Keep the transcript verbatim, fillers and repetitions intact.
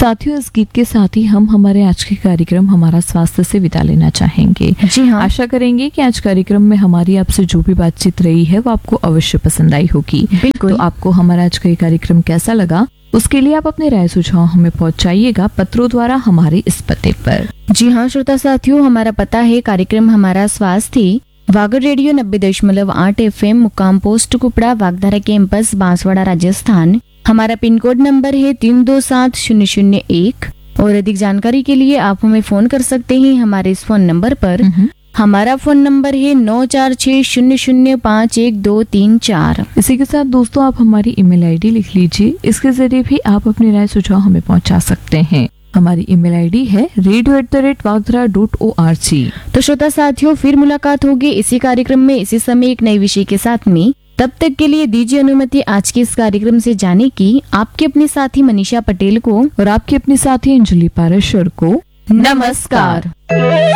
साथियों, इस गीत के साथ ही हम हमारे आज के कार्यक्रम हमारा स्वास्थ्य से विदा लेना चाहेंगे। जी हाँ, आशा करेंगे कि आज कार्यक्रम में हमारी आपसे जो भी बातचीत रही है वो आपको अवश्य पसंद आई होगी। बिल्कुल। तो आपको हमारा आज का ये कार्यक्रम कैसा लगा, उसके लिए आप अपने राय सुझाव हमें पहुंचाइएगा पत्रों द्वारा हमारे इस पते पर। जी हाँ श्रोता साथियों, हमारा पता है कार्यक्रम हमारा स्वास्थ्य, वागर रेडियो नब्बे दशमलव आठ एफ एम, मुकाम पोस्ट कुपड़ा, वागधारा कैंपस, बांसवाड़ा, राजस्थान। हमारा पिन कोड नंबर है तीन दो सात शून्य शून्य एक। और अधिक जानकारी के लिए आप हमें फोन कर सकते हैं हमारे इस फोन नंबर पर। हमारा फोन नंबर है नौ चार छह शून्य शून्य पाँच एक दो तीन चार। इसी के साथ दोस्तों आप हमारी ईमेल आईडी लिख लीजिए, इसके जरिए भी आप अपनी राय सुझाव हमें पहुंचा सकते हैं। हमारी ईमेल आईडी है radio at the rate वागधरा dot O R G. तो श्रोता साथियों, फिर मुलाकात होगी इसी कार्यक्रम में इसी समय एक नए विषय के साथ में। तब तक के लिए दीजिए अनुमति आज के इस कार्यक्रम से जाने की आपके अपने साथी मनीषा पटेल को और आपकी अपनी साथी अंजलि पाराशर को नमस्कार।